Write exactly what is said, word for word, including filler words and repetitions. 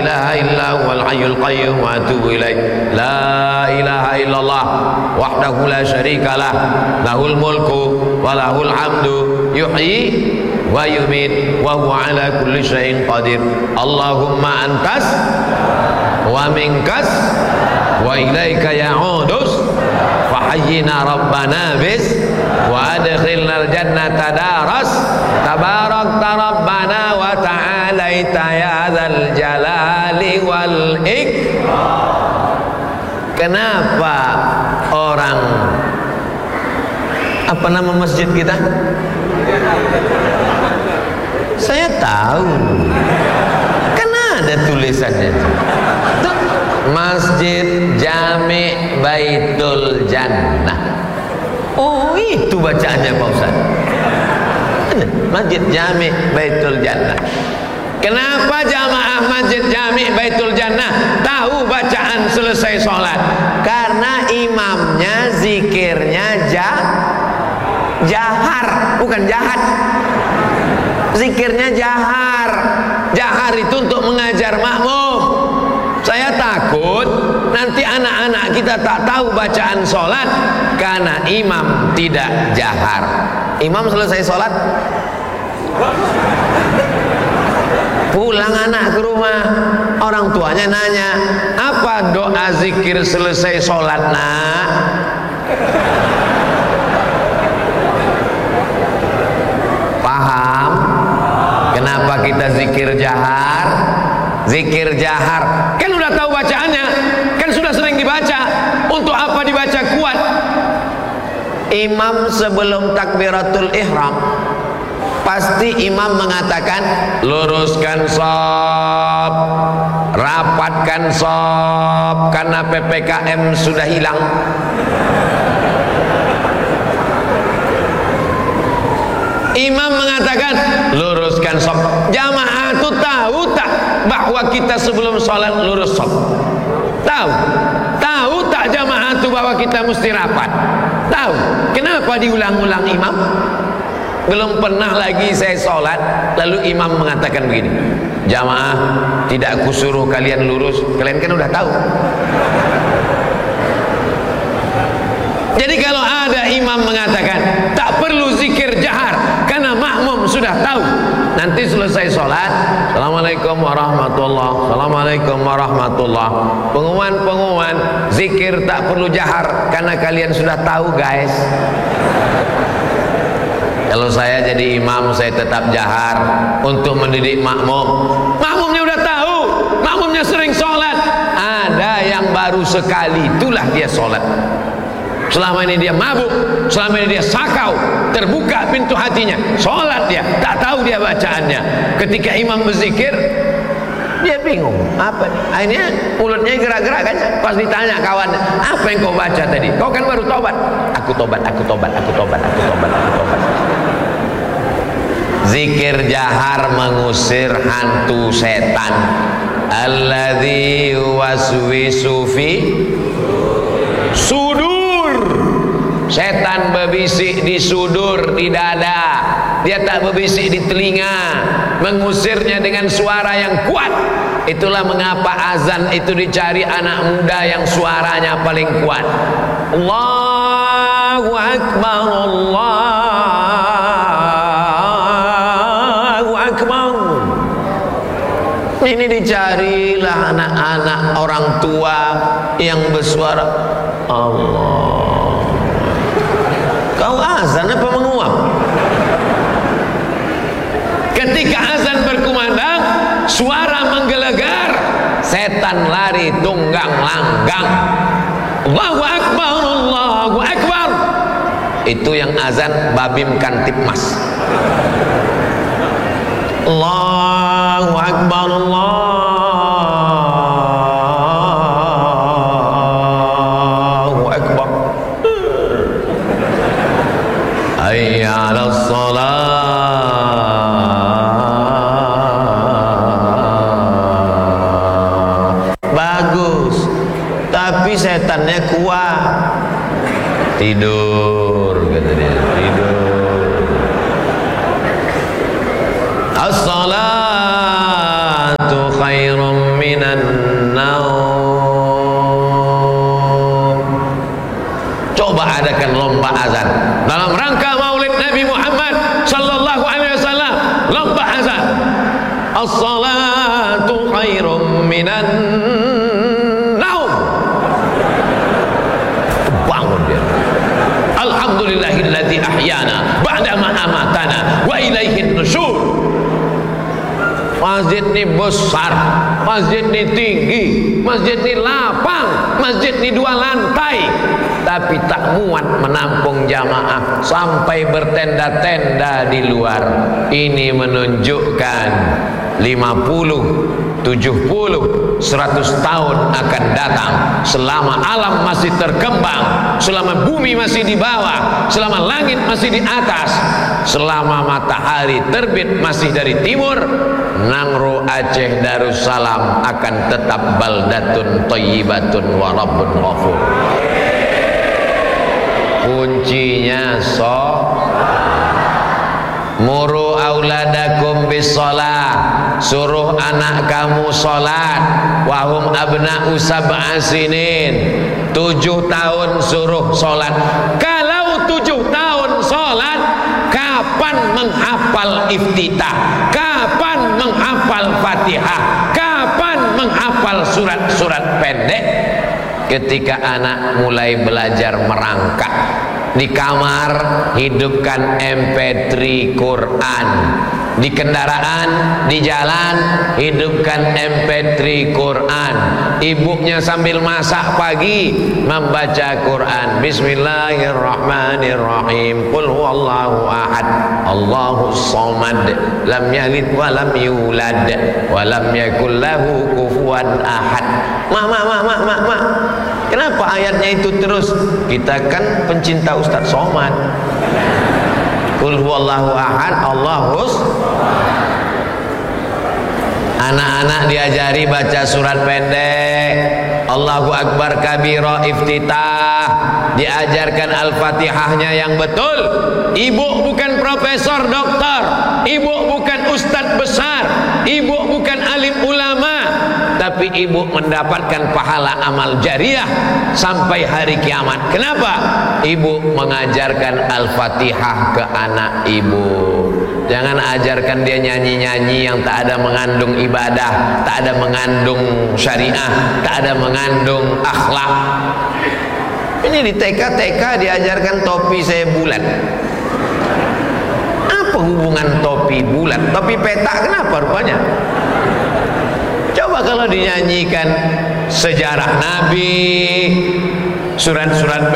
ilaha illa huwal hayyul qayyum wa atubu ilaih. La ilaha illallah wahdahu la syarikalah, lahul mulku wa lahul hamdu, yuhyi wa yumit wa huwa ala kulli syai'in qadir. Allahumma antas wa minkas wa ilaika ya'udus fahayyina rabbana bis wa adkhilnal jannata daras tabarakta rabbana wa ta'alaita ya dzal jalali wal ikram. Kenapa orang, apa nama masjid kita? Saya tahu, kan ada tulisannya itu. Masjid Jami Baitul Jannah. Oh, itu bacaannya Pak Ustaz. Masjid Jami Baitul Jannah. Kenapa jamaah Masjid Jami Baitul Jannah tahu bacaan selesai sholat? Karena imamnya zikirnya jah, jahar, bukan jahat. Zikirnya jahar. Jahar itu untuk mengajar makmum. Saya takut nanti anak-anak kita tak tahu bacaan sholat karena imam tidak jahar. Imam selesai sholat, pulang anak ke rumah, orang tuanya nanya, apa doa zikir selesai sholat nak? Paham? Kenapa kita zikir jahar? Zikir jahar kan udah tahu bacaannya, kan sudah sering dibaca. Untuk apa dibaca kuat? Imam sebelum takbiratul ihram pasti imam mengatakan luruskan shaf, rapatkan shaf, karena P P K M sudah hilang. Imam mengatakan luruskan shaf. Jamaah itu tahu tak bahwa kita sebelum sholat lurus shaf? Tahu? Tahu tak jamaah itu bahwa kita mesti rapat? Tahu? Kenapa diulang-ulang imam? Belum pernah lagi saya sholat lalu imam mengatakan begini, jamaah tidak aku suruh kalian lurus, kalian kan udah tahu. Jadi kalau ada imam mengatakan tak perlu zikir jahar karena makmum sudah tahu, nanti selesai sholat, assalamualaikum warahmatullah, assalamualaikum warahmatullah, pengumuman-pengumuman zikir tak perlu jahar karena kalian sudah tahu guys. Kalau saya jadi imam, saya tetap jahar untuk mendidik makmum. Makmumnya udah tahu, makmumnya sering sholat. Ada yang baru sekali, itulah dia sholat. Selama ini dia mabuk, selama ini dia sakau, terbuka pintu hatinya, sholat dia, tak tahu dia bacaannya. Ketika imam berzikir, dia bingung, apa nih? Akhirnya mulutnya gerak-gerak kan. Pas ditanya kawan, apa yang kau baca tadi? Kau kan baru tobat. Aku tobat, aku tobat, aku tobat, aku tobat, aku tobat. Zikir jahar mengusir hantu setan. Alladzi waswisu fi sudur. Setan berbisik di sudur, di dada. Dia tak berbisik di telinga. Mengusirnya dengan suara yang kuat. Itulah mengapa azan itu dicari anak muda yang suaranya paling kuat. Allahu Akbar, Allahu Akbar. Ini dicarilah anak-anak orang tua yang bersuara Allah. Kau azan apa menguap? Ketika azan berkumandang, suara menggelegar, setan lari tunggang langgang. Allahu Akbar, Allahu Akbar. Itu yang azan Babim Kantipmas. Allahu Akbar, Allahu Akbar. Hayya 'alas shalah. Tapi setannya kuat. Tidur kata dia, tidur. As-salatu khairum min minan naum. Coba adakan lomba azan dalam rangka Maulid Nabi Muhammad sallallahu alaihi wasallam. Lomba azan. As-salatu khairum minan naum. Bangun dia. Alhamdulillahilladzi ahyana ba'dama amatana wa ilaihin nusyur. Masjid ini besar, masjid ini tinggi, masjid ini lapang, masjid ini dua lantai, tapi tak muat menampung jamaah sampai bertenda-tenda di luar. Ini menunjukkan lima puluh, tujuh puluh, seratus tahun akan datang, selama alam masih terkembang, selama bumi masih di bawah, selama langit masih di atas, selama matahari terbit masih dari timur, Nangro Aceh Darussalam akan tetap baldatun thayyibatun wa rabbun ghafur. Kuncinya so muru auladakum bis shalah, suruh anak kamu salat. Wahum abna'u sab'a sinin, tujuh tahun suruh salat. Kalau tujuh tahun salat, kapan menghafal iftitah? Kapan menghafal Fatihah? Kapan menghafal surat-surat pendek? Ketika anak mulai belajar merangkak. Di kamar hidupkan M P tiga Quran, di kendaraan, di jalan hidupkan M P tiga Quran. Ibunya sambil masak pagi membaca Quran. Bismillahirrahmanirrahim. Qul huwallahu ahad, Allahus samad, lam yalid wa lam yulad wa lam yakul lahu kufuwan ahad. Mak, mak, mak, mak, mak, mak. Kenapa ayatnya itu terus? Kita kan pencinta Ustadz Somad. Qul huwallahu ahad, Allahus. Anak-anak diajari baca surat pendek, Allahu Akbar kabira iftitah, diajarkan Al-Fatihahnya yang betul. Ibu bukan profesor doktor, ibu bukan ustadz besar, ibu bukan alim ulama, tapi ibu mendapatkan pahala amal jariah sampai hari kiamat. Kenapa? Ibu mengajarkan Al-Fatihah ke anak ibu. Jangan ajarkan dia nyanyi-nyanyi yang tak ada mengandung ibadah, tak ada mengandung syariah, tak ada mengandung akhlak. Ini di T K T K diajarkan topi saya bulat. Apa hubungan topi bulat? Topi petak kenapa rupanya? Coba kalau dinyanyikan sejarah Nabi, surat-surat